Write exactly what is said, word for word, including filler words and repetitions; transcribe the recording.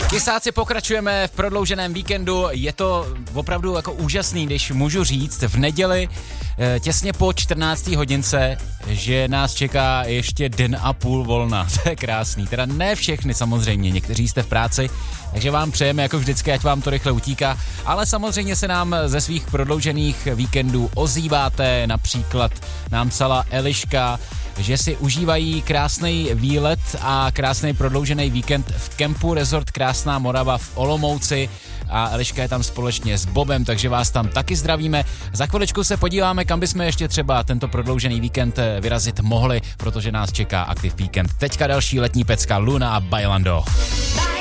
Kysáci, pokračujeme v prodlouženém víkendu. Je to opravdu jako úžasný, když můžu říct v neděli těsně po čtrnácté hodince, že nás čeká ještě den a půl volna. To je krásný. Teda ne všechny samozřejmě, někteří jste v práci, takže vám přejeme jako vždycky, ať vám to rychle utíká, ale samozřejmě se nám ze svých prodloužených víkendů ozýváte, například nám psala Eliška, že si užívají krásný výlet a krásný prodloužený víkend v kempu Resort Krásná Morava v Olomouci a Eliška je tam společně s Bobem, takže vás tam taky zdravíme. Za chviličku se podíváme, kam bychom ještě třeba tento prodloužený víkend vyrazit mohli, protože nás čeká Aktiv Víkend. Teďka další letní pecka Luna a Bailando.